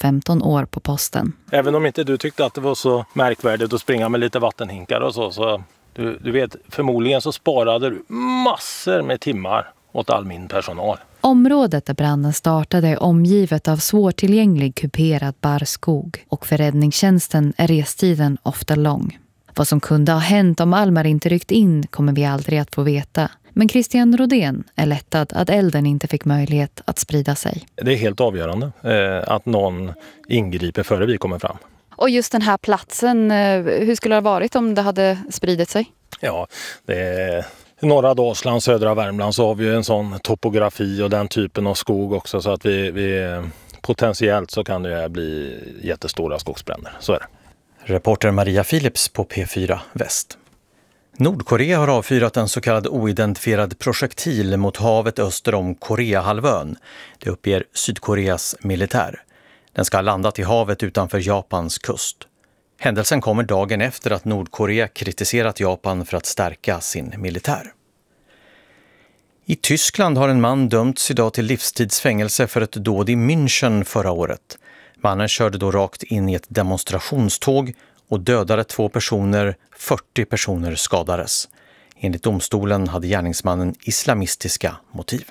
15 år på posten. Även om inte du tyckte att det var så märkvärdigt att springa med lite vattenhinkar och så du vet, förmodligen så sparade du massor med timmar åt all min personal. Området där branden startade är omgivet av svårtillgänglig kuperad barrskog och för räddningstjänsten är restiden ofta lång. Vad som kunde ha hänt om Almar inte ryckt in kommer vi aldrig att få veta. Men Christian Rodén är lättad att elden inte fick möjlighet att sprida sig. Det är helt avgörande att någon ingriper före vi kommer fram. Och just den här platsen, hur skulle det ha varit om det hade spridit sig? Ja, det är norra Dalsland, södra Värmland så har vi ju en sån topografi och den typen av skog också så att vi potentiellt så kan det bli jättestora skogsbränder, så är det. Reporter Maria Philips på P4 Väst. Nordkorea har avfyrat en så kallad oidentifierad projektil mot havet öster om Koreahalvön. Det uppger Sydkoreas militär. Den ska ha landat i havet utanför Japans kust. Händelsen kommer dagen efter att Nordkorea kritiserat Japan för att stärka sin militär. I Tyskland har en man dömts idag till livstidsfängelse för ett dåd i München förra året. Mannen körde då rakt in i ett demonstrationståg och dödade 2 personer, 40 personer skadades. Enligt domstolen hade gärningsmannen islamistiska motiv.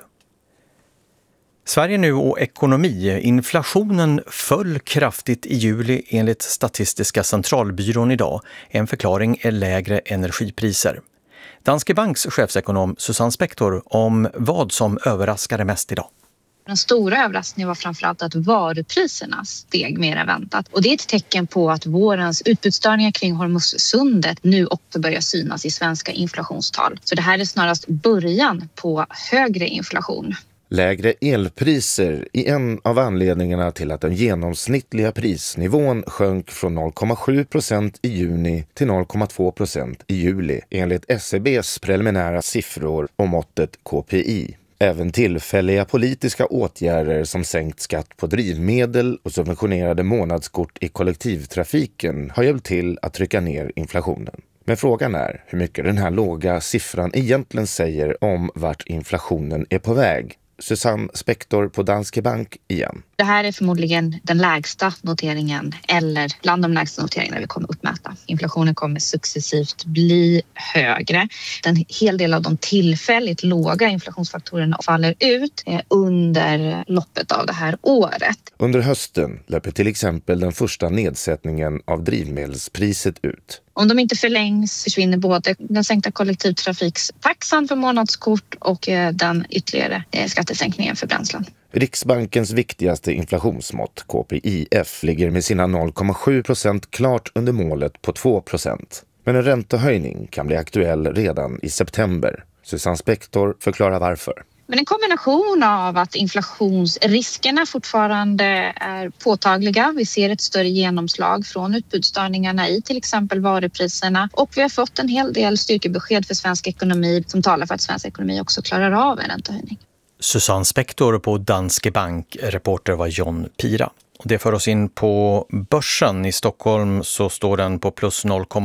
Sverige nu och ekonomi. Inflationen föll kraftigt i juli enligt Statistiska centralbyrån idag. En förklaring är lägre energipriser. Danske Banks chefsekonom Susanne Spektor om vad som överraskade mest idag. Den stora överraskningen var framförallt att varupriserna steg mer än väntat. Och det är ett tecken på att vårens utbudsstörningar kring Hormuzsundet nu också börjar synas i svenska inflationstal. Så det här är snarast början på högre inflation. Lägre elpriser är en av anledningarna till att den genomsnittliga prisnivån sjönk från 0,7% i juni till 0,2% i juli enligt SCBs preliminära siffror om måttet KPI. Även tillfälliga politiska åtgärder som sänkt skatt på drivmedel och subventionerade månadskort i kollektivtrafiken har hjälpt till att trycka ner inflationen. Men frågan är hur mycket den här låga siffran egentligen säger om vart inflationen är på väg. Susanne Spektor på Danske Bank igen. Det här är förmodligen den lägsta noteringen eller bland de lägsta noteringarna vi kommer uppmäta. Inflationen kommer successivt bli högre. En hel del av de tillfälligt låga inflationsfaktorerna faller ut under loppet av det här året. Under hösten löper till exempel den första nedsättningen av drivmedelspriset ut. Om de inte förlängs försvinner både den sänkta kollektivtrafiktaxan för månadskort och den ytterligare skattesänkningen för bränslen. Riksbankens viktigaste inflationsmått, KPIF, ligger med sina 0,7% klart under målet på 2%. Men en räntehöjning kan bli aktuell redan i september. Susanne Spektor förklarar varför. Men en kombination av att inflationsriskerna fortfarande är påtagliga. Vi ser ett större genomslag från utbudsstörningarna i till exempel varupriserna. Och vi har fått en hel del styrkebesked för svensk ekonomi som talar för att svensk ekonomi också klarar av en räntehöjning. Susanne Spektor på Danske Bank, reporter var John Pira. Och det för oss in på börsen. I Stockholm så står den på plus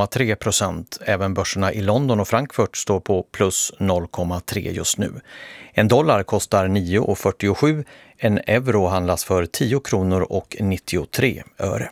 0,3%. Även börserna i London och Frankfurt står på plus 0,3 just nu. En dollar kostar 9,47. En euro handlas för 10 kronor och 93 öre.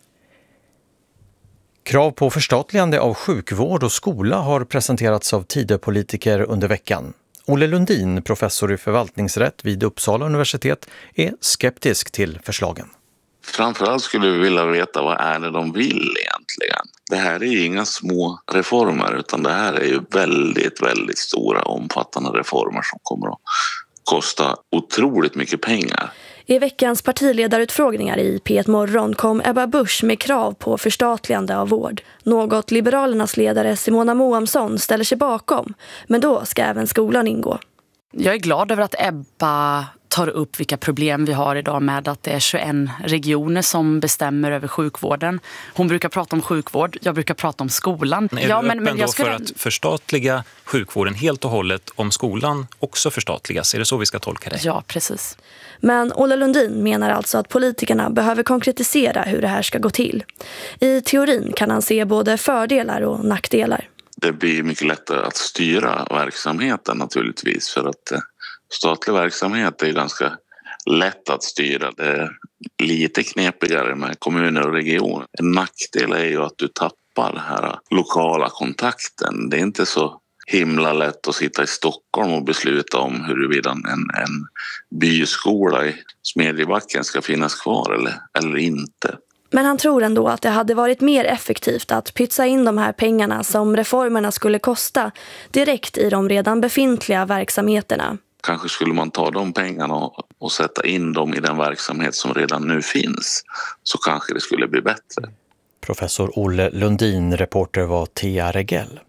Krav på förstatligande av sjukvård och skola har presenterats av Tidöpolitiker under veckan. Olle Lundin, professor i förvaltningsrätt vid Uppsala universitet, är skeptisk till förslagen. Framförallt skulle vi vilja veta vad är det de vill egentligen. Det här är ju inga små reformer utan det här är ju väldigt, väldigt stora omfattande reformer som kommer att kosta otroligt mycket pengar. I veckans partiledarutfrågningar i P1 Morgon kom Ebba Busch med krav på förstatligande av vård. Något Liberalernas ledare Simona Moamsson ställer sig bakom, men då ska även skolan ingå. Jag är glad över att Ebba tar upp vilka problem vi har idag med att det är 21 regioner som bestämmer över sjukvården. Hon brukar prata om sjukvård, jag brukar prata om skolan. Är du öppen då för att förstatliga sjukvården helt och hållet om skolan också förstatligas? Är det så vi ska tolka det? Ja, precis. Men Olle Lundin menar alltså att politikerna behöver konkretisera hur det här ska gå till. I teorin kan han se både fördelar och nackdelar. Det blir mycket lättare att styra verksamheten naturligtvis för att statlig verksamhet är ganska lätt att styra. Det är lite knepigare med kommuner och regioner. En nackdel är ju att du tappar den här lokala kontakten. Det är inte så himla lätt att sitta i Stockholm och besluta om huruvida en byskola i Smedjebacken ska finnas kvar eller inte. Men han tror ändå att det hade varit mer effektivt att pytsa in de här pengarna som reformerna skulle kosta direkt i de redan befintliga verksamheterna. Kanske skulle man ta de pengarna och sätta in dem i den verksamhet som redan nu finns, så kanske det skulle bli bättre. Professor Olle Lundin, reporter var Thea Regell.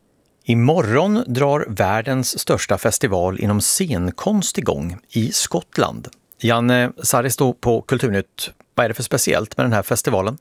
Imorgon drar världens största festival inom scenkonst igång i Skottland. Janne Saristo på Kulturnytt. Vad är det för speciellt med den här festivalen?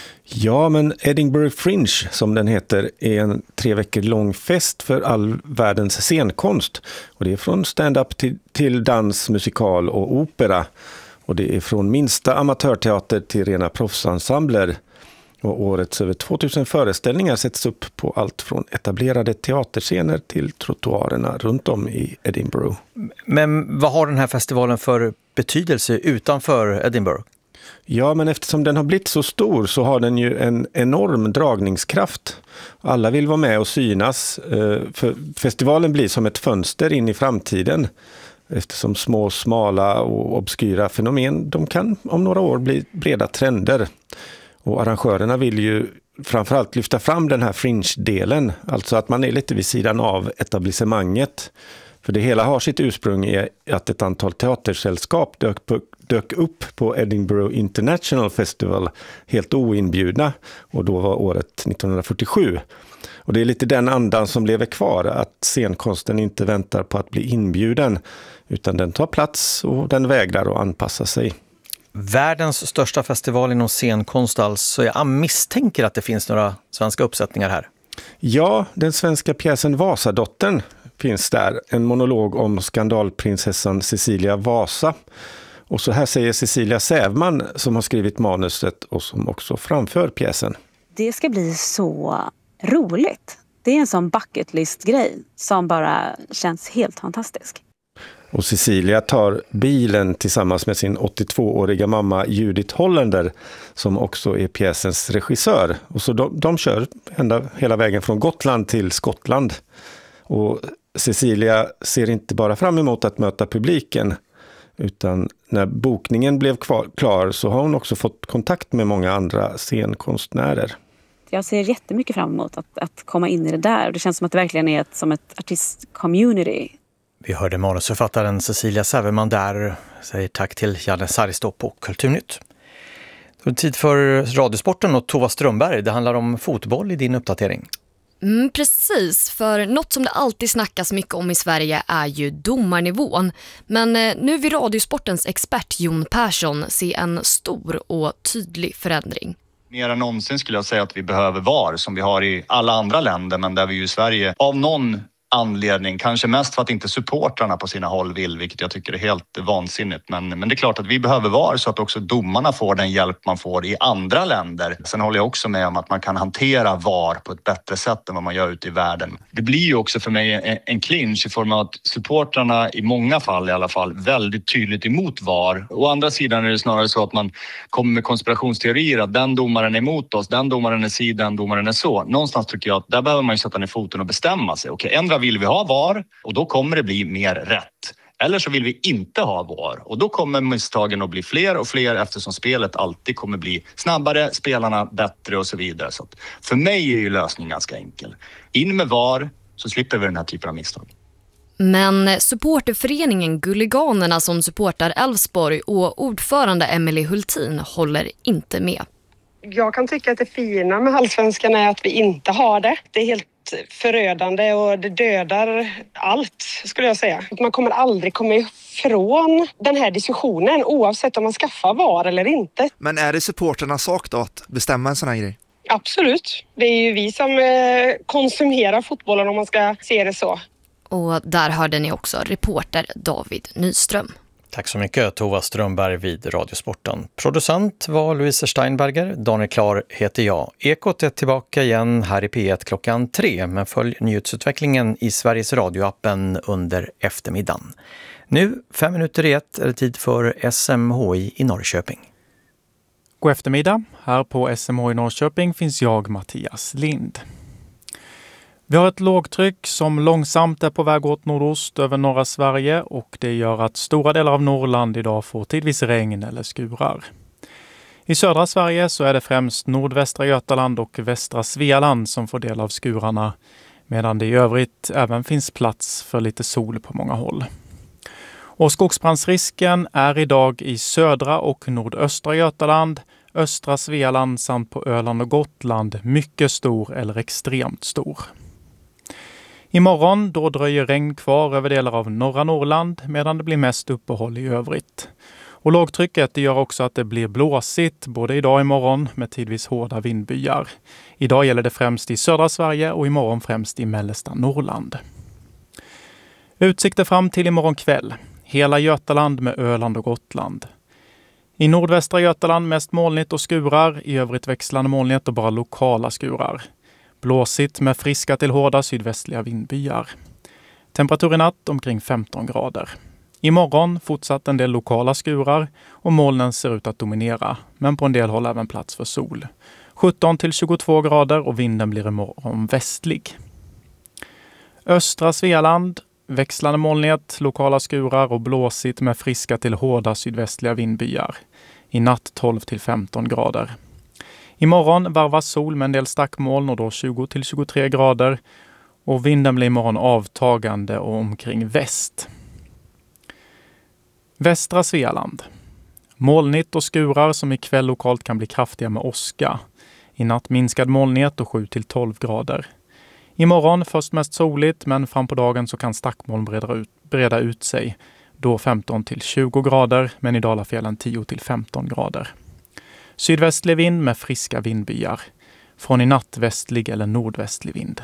Ja, men Edinburgh Fringe, som den heter, är en 3 veckor lång fest för all världens scenkonst. Och det är från stand-up till dans, musikal och opera. Och det är från minsta amatörteater till rena proffsensembler. Och årets över 2000 föreställningar sätts upp på allt från etablerade teaterscener till trottoarerna runt om i Edinburgh. Men vad har den här festivalen för betydelse utanför Edinburgh? Ja, men eftersom den har blivit så stor så har den ju en enorm dragningskraft. Alla vill vara med och synas. För festivalen blir som ett fönster in i framtiden. Eftersom små, smala och obskyra fenomen, de kan om några år bli breda trender. Och arrangörerna vill ju framförallt lyfta fram den här fringe-delen. Alltså att man är lite vid sidan av etablissemanget. För det hela har sitt ursprung i att ett antal teatersällskap dök upp på Edinburgh International Festival helt oinbjudna. Och då var året 1947. Och det är lite den andan som lever kvar. Att scenkonsten inte väntar på att bli inbjuden. Utan den tar plats och den vägrar att anpassa sig. Världens största festival inom scenkonst alltså. Jag misstänker att det finns några svenska uppsättningar här. Ja, den svenska pjäsen Vasadottern finns där. En monolog om skandalprinsessan Cecilia Vasa. Och så här säger Cecilia Sävman som har skrivit manuset och som också framför pjäsen. Det ska bli så roligt. Det är en sån bucket list-grej som bara känns helt fantastisk. Och Cecilia tar bilen tillsammans med sin 82-åriga mamma Judith Hollander som också är pjäsens regissör. Och så de kör hela vägen från Gotland till Skottland. Och Cecilia ser inte bara fram emot att möta publiken utan när bokningen blev klar så har hon också fått kontakt med många andra scenkonstnärer. Jag ser jättemycket fram emot att komma in i det där. Det känns som att det verkligen är som ett artist-community. Vi hörde manusförfattaren Cecilia Säverman där. Säger tack till Janne Saristo på Kulturnytt. Det är tid för Radiosporten och Tova Strömberg. Det handlar om fotboll i din uppdatering. Precis, för något som det alltid snackas mycket om i Sverige är ju domarnivån. Men nu vill Radiosportens expert Jon Persson se en stor och tydlig förändring. Mer än någonsin skulle jag säga att vi behöver VAR som vi har i alla andra länder, men där vi ju i Sverige av någon anledning, kanske mest för att inte supportrarna på sina håll vill, vilket jag tycker är helt vansinnigt. Men det är klart att vi behöver VAR så att också domarna får den hjälp man får i andra länder. Sen håller jag också med om att man kan hantera VAR på ett bättre sätt än vad man gör ute i världen. Det blir ju också för mig en clinch i form av att supportrarna i många fall i alla fall väldigt tydligt emot VAR. Å andra sidan är det snarare så att man kommer med konspirationsteorier att den domaren är emot oss, den domaren är si, den domaren är så. Någonstans tycker jag att där behöver man ju sätta ner foten och bestämma sig. Okej, ändra vill vi ha VAR och då kommer det bli mer rätt. Eller så vill vi inte ha VAR och då kommer misstagen att bli fler och fler eftersom spelet alltid kommer bli snabbare, spelarna bättre och så vidare. Så att för mig är ju lösningen ganska enkel. In med VAR så slipper vi den här typen av misstag. Men supporterföreningen Gulliganerna som supportar Elfsborg och ordförande Emily Hultin håller inte med. Jag kan tycka att det fina med allsvenskan är att vi inte har det. Det är helt förödande och det dödar allt skulle jag säga. Man kommer aldrig komma ifrån den här diskussionen oavsett om man skaffar VAR eller inte. Men är det supporternas sak då att bestämma en sån här grej? Absolut. Det är ju vi som konsumerar fotbollen om man ska se det så. Och där hörde ni också reporter David Nyström. Tack så mycket Tova Strömberg vid Radiosporten. Producent var Louise Steinberger, Daniel Klar heter jag. Ekot är tillbaka igen här i P1 klockan 3, men följ nyhetsutvecklingen i Sveriges radioappen under eftermiddagen. Nu, 5:05, är det tid för SMHI i Norrköping. God eftermiddag. Här på SMHI Norrköping finns jag, Mattias Lind. Vi har ett lågtryck som långsamt är på väg åt nordost över norra Sverige och det gör att stora delar av Norrland idag får tidvis regn eller skurar. I södra Sverige så är det främst nordvästra Götaland och västra Svealand som får del av skurarna, medan det i övrigt även finns plats för lite sol på många håll. Och skogsbrandsrisken är idag i södra och nordöstra Götaland, östra Svealand samt på Öland och Gotland mycket stor eller extremt stor. Imorgon då dröjer regn kvar över delar av norra Norrland medan det blir mest uppehåll i övrigt. Och lågtrycket det gör också att det blir blåsigt både idag och imorgon med tidvis hårda vindbyar. Idag gäller det främst i södra Sverige och imorgon främst i mellersta Norrland. Utsikter fram till imorgon kväll. Hela Götaland med Öland och Gotland. I nordvästra Götaland mest molnigt och skurar, i övrigt växlande molnighet och bara lokala skurar. Blåsigt med friska till hårda sydvästliga vindbyar. Temperatur i natt omkring 15 grader. Imorgon fortsatt en del lokala skurar och molnen ser ut att dominera, men på en del håll även plats för sol. 17 till 22 grader och vinden blir imorgon västlig. Östra Svealand, växlande molnighet, lokala skurar och blåsigt med friska till hårda sydvästliga vindbyar. I natt 12 till 15 grader. Imorgon varvas sol med en del stackmoln och då 20 till 23 grader. Och vinden blir imorgon avtagande och omkring väst. Västra Svealand. Molnigt och skurar som ikväll lokalt kan bli kraftiga med åska. I natt minskad molnighet och 7 till 12 grader. Imorgon först mest soligt men fram på dagen så kan stackmoln breda ut sig. Då 15 till 20 grader men i Dalafjällen 10 till 15 grader. Sydvästlig vind med friska vindbyar. Från i natt västlig eller nordvästlig vind.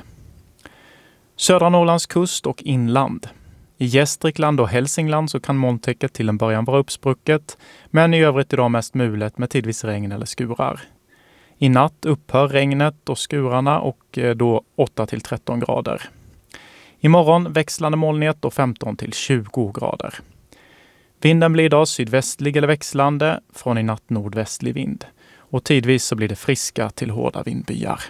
Södra Norrlands kust och inland. I Gästrikland och Hälsingland så kan molntäcket till en början vara uppsprucket, men i övrigt idag mest mulet med tidvis regn eller skurar. I natt upphör regnet och skurarna och då 8 till 13 grader. Imorgon växlande molnighet och 15 till 20 grader. Vinden blir idag sydvästlig eller växlande, från i natt nordvästlig vind. Och tidvis så blir det friska till hårda vindbyar.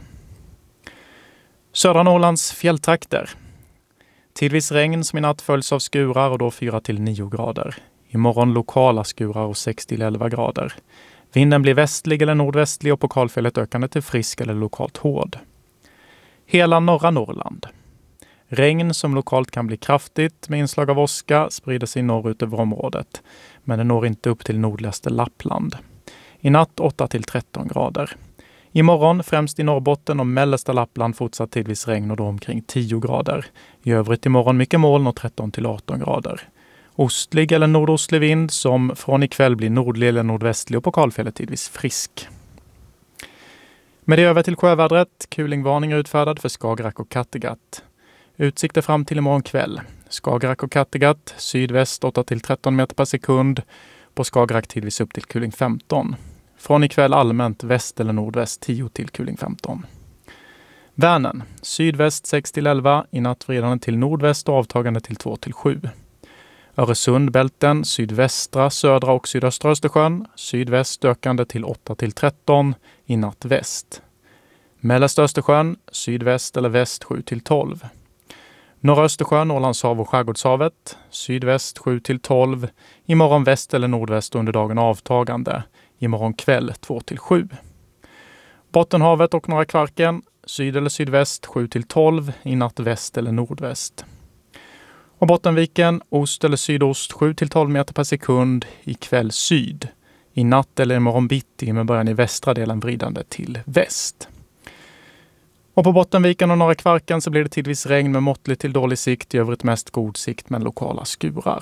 Södra Norrlands fjälltrakter. Tidvis regn som i natt följs av skurar och då 4 till 9 grader. Imorgon lokala skurar och 6 till 11 grader. Vinden blir västlig eller nordvästlig och på kalfället ökande till frisk eller lokalt hård. Hela norra Norrland. Regn som lokalt kan bli kraftigt med inslag av åska sprider sig norrut över området. Men det når inte upp till nordligaste Lappland. I natt 8 till 13 grader. Imorgon främst i Norrbotten och mellersta Lappland fortsatt tidvis regn och då omkring 10 grader. I övrigt imorgon mycket moln och 13 till 18 grader. Ostlig eller nordostlig vind som från ikväll blir nordlig eller nordvästlig och på kalfället tidvis frisk. Med det över till sjövädret. Kulingvarning är utfärdad för Skagerrak och Kattegatt. Utsikter fram till imorgon kväll. Skagerrak och Kattegatt, sydväst 8 till 13 meter per sekund. På Skagerrak tidvis upp till kuling 15. Från ikväll allmänt väst eller nordväst 10 till kuling 15. Vänern, sydväst 6 till 11, i natt vridande till nordväst och avtagande till 2 till 7. Öresundbälten, sydvästra, södra och sydöstra Östersjön, sydväst ökande till 8 till 13, i natt väst. Mellersta Östersjön, sydväst eller väst 7 till 12. Norra Östersjön, Norrlandshav och Skärgårdshavet, sydväst 7 till 12, imorgon väst eller nordväst under dagen avtagande, imorgon kväll 2 till 7. Bottenhavet och norra Kvarken, syd eller sydväst 7 till 12, i natt väst eller nordväst. Och Bottenviken, ost eller sydost 7 till 12 meter per sekund, i kväll syd. I natt eller imorgon bitti med början i västra delen vridande till väst. Och på Bottenviken och norra Kvarken så blir det tidvis regn med måttlig till dålig sikt, i övrigt mest god sikt med lokala skurar.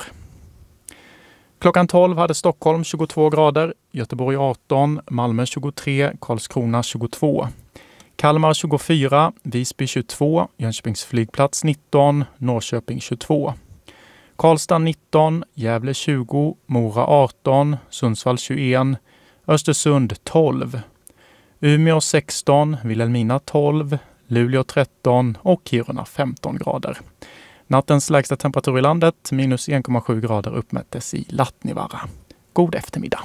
Klockan 12 hade Stockholm 22 grader, Göteborg 18, Malmö 23, Karlskrona 22. Kalmar 24, Visby 22, Jönköpings flygplats 19, Norrköping 22. Karlstad 19, Gävle 20, Mora 18, Sundsvall 21, Östersund 12. Umeå 16, Vilhelmina 12, Luleå 13 och Kiruna 15 grader. Nattens lägsta temperatur i landet, minus 1,7 grader uppmättes i Lattnivaara. God eftermiddag.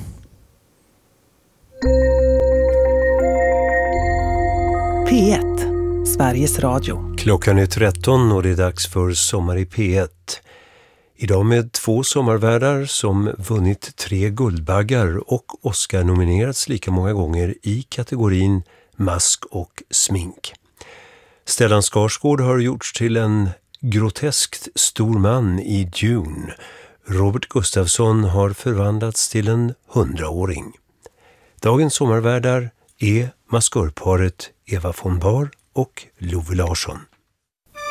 P1, Sveriges Radio. Klockan är 13 och det är dags för Sommar i P1. Idag med 2 sommarvärdar som vunnit 3 Guldbaggar och Oscar nominerats lika många gånger i kategorin mask och smink. Stellan Skarsgård har gjorts till en groteskt stor man i Dune. Robert Gustafsson har förvandlats till en 100-åring. Dagens sommarvärdar är maskörparet Eva von Bar och Love Larsson.